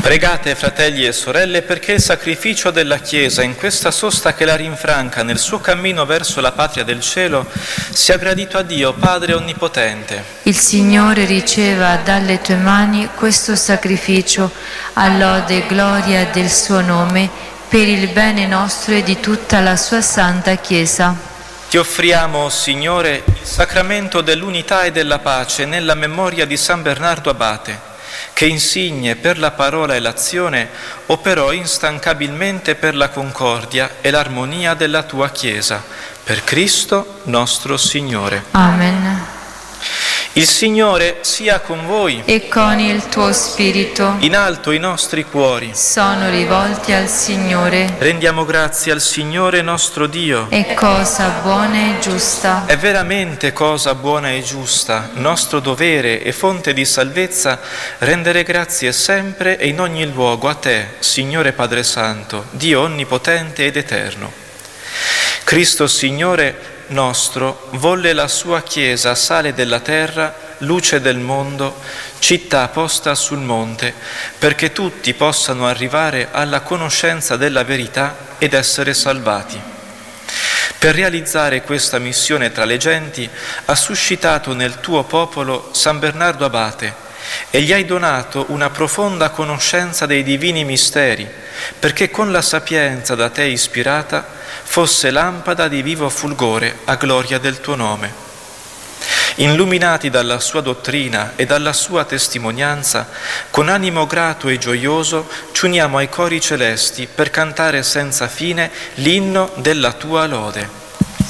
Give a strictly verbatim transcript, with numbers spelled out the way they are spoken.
Pregate, fratelli e sorelle, perché il sacrificio della Chiesa in questa sosta che la rinfranca nel suo cammino verso la patria del cielo sia gradito a Dio, Padre Onnipotente. Il Signore riceva dalle tue mani questo sacrificio a lode e gloria del suo nome, per il bene nostro e di tutta la sua santa Chiesa. Ti offriamo, Signore, il sacramento dell'unità e della pace nella memoria di San Bernardo Abate, che insigne per la parola e l'azione operò instancabilmente per la concordia e l'armonia della tua Chiesa. Per Cristo nostro Signore. Amen. Il Signore sia con voi. E con il tuo spirito. In alto i nostri cuori sono rivolti al Signore. Rendiamo grazie al Signore nostro Dio. È cosa buona e giusta. È veramente cosa buona e giusta, nostro dovere e fonte di salvezza, rendere grazie sempre e in ogni luogo a Te, Signore Padre Santo, Dio onnipotente ed eterno. Cristo Signore nostro volle la sua Chiesa sale della terra, luce del mondo, città posta sul monte, perché tutti possano arrivare alla conoscenza della verità ed essere salvati. Per realizzare questa missione tra le genti, ha suscitato nel tuo popolo San Bernardo Abate e gli hai donato una profonda conoscenza dei divini misteri, perché con la sapienza da te ispirata fosse lampada di vivo fulgore a gloria del tuo nome. Illuminati dalla sua dottrina e dalla sua testimonianza, con animo grato e gioioso ci uniamo ai cori celesti per cantare senza fine l'inno della tua lode.